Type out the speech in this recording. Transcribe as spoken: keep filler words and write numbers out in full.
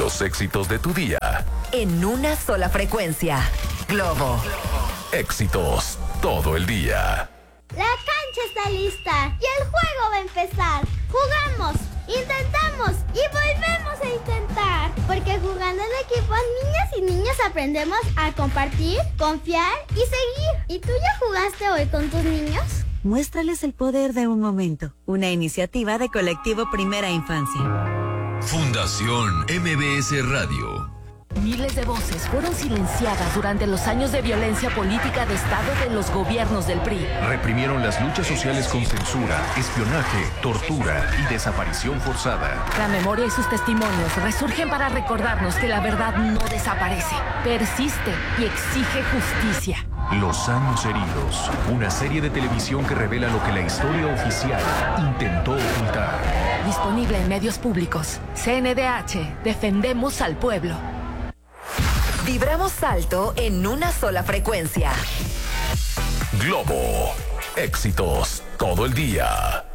Los éxitos de tu día. En una sola frecuencia. Globo. Éxitos todo el día. La cancha está lista y el juego va a empezar. Jugamos, intentamos y volvemos a intentar. Porque jugando en equipo, niñas y niños aprendemos a compartir, confiar y seguir. ¿Y tú ya jugaste hoy con tus niños? Muéstrales el poder de un momento. Una iniciativa de Colectivo Primera Infancia. Fundación M B S Radio. Miles de voces fueron silenciadas durante los años de violencia política de Estado de los gobiernos del P R I. Reprimieron las luchas sociales con censura, espionaje, tortura y desaparición forzada. La memoria y sus testimonios resurgen para recordarnos que la verdad no desaparece, persiste y exige justicia. Los años heridos, una serie de televisión que revela lo que la historia oficial intentó ocultar. Disponible en medios públicos. C N D H, defendemos al pueblo. Vibramos alto en una sola frecuencia. Globo. Éxitos todo el día.